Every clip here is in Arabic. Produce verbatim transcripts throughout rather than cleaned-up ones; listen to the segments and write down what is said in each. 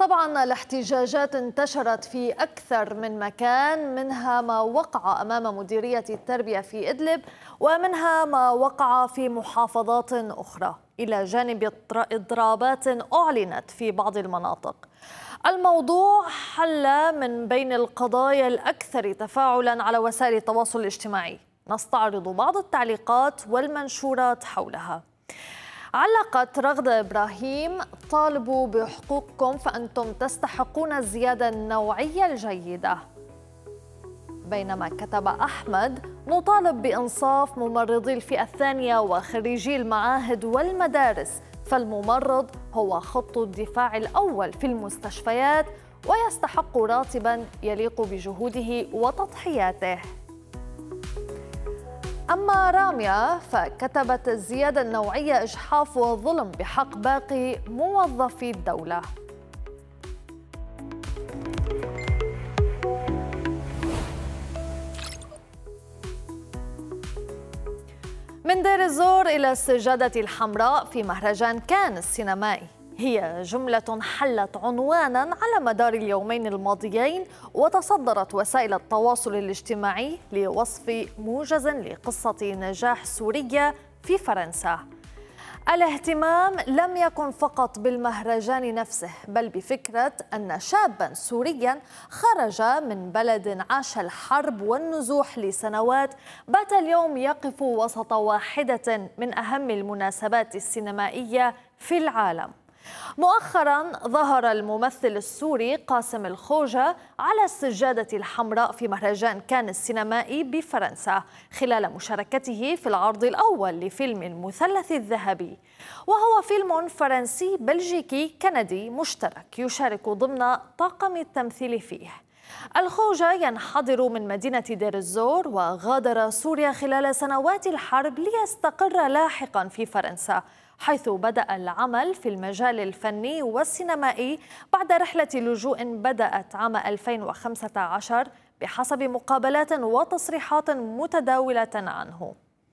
طبعا الاحتجاجات انتشرت في أكثر من مكان، منها ما وقع أمام مديرية التربية في إدلب ومنها ما وقع في محافظات أخرى، إلى جانب إضرابات أعلنت في بعض المناطق. الموضوع حل من بين القضايا الأكثر تفاعلا على وسائل التواصل الاجتماعي. نستعرض بعض التعليقات والمنشورات حولها. علقت رغدة إبراهيم: طالبوا بحقوقكم فأنتم تستحقون الزيادة النوعية الجيدة. بينما كتب أحمد: نطالب بإنصاف ممرضي الفئة الثانية وخريجي المعاهد والمدارس، فالممرض هو خط الدفاع الأول في المستشفيات ويستحق راتبا يليق بجهوده وتضحياته. أما رامية فكتبت: الزيادة النوعية إجحاف وظلم بحق باقي موظفي الدولة. من دير الزور إلى السجادة الحمراء في مهرجان كان السينمائي، هي جملة حلت عنوانا على مدار اليومين الماضيين، وتصدرت وسائل التواصل الاجتماعي لوصف موجز لقصة نجاح سورية في فرنسا. الاهتمام لم يكن فقط بالمهرجان نفسه، بل بفكرة أن شابا سوريا خرج من بلد عاش الحرب والنزوح لسنوات بات اليوم يقف وسط واحدة من أهم المناسبات السينمائية في العالم. مؤخرا ظهر الممثل السوري قاسم الخوجة على السجادة الحمراء في مهرجان كان السينمائي بفرنسا خلال مشاركته في العرض الأول لفيلم المثلث الذهبي، وهو فيلم فرنسي بلجيكي كندي مشترك يشارك ضمن طاقم التمثيل فيه. الخوجة ينحدر من مدينة دير الزور وغادر سوريا خلال سنوات الحرب ليستقر لاحقا في فرنسا، حيث بدأ العمل في المجال الفني والسينمائي بعد رحلة لجوء بدأت عام ألفين وخمسة عشر بحسب مقابلات وتصريحات متداولة عنه.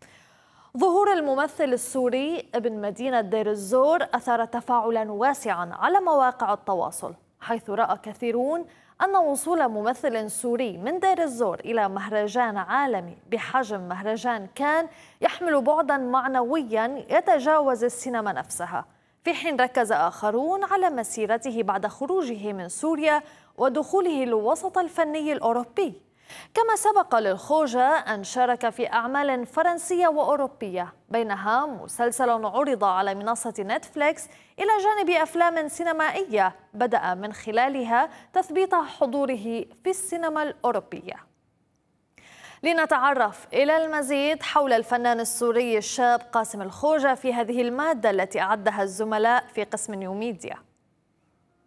ظهور الممثل السوري ابن مدينة دير الزور أثار تفاعلا واسعا على مواقع التواصل، حيث رأى كثيرون أن وصول ممثل سوري من دير الزور إلى مهرجان عالمي بحجم مهرجان كان يحمل بعدا معنويا يتجاوز السينما نفسها، في حين ركز آخرون على مسيرته بعد خروجه من سوريا ودخوله الوسط الفني الأوروبي. كما سبق للخوجة أن شارك في أعمال فرنسية وأوروبية، بينها مسلسل عرض على منصة نتفليكس، إلى جانب أفلام سينمائية بدأ من خلالها تثبيت حضوره في السينما الأوروبية. لنتعرف إلى المزيد حول الفنان السوري الشاب قاسم الخوجة في هذه المادة التي أعدها الزملاء في قسم نيو ميديا.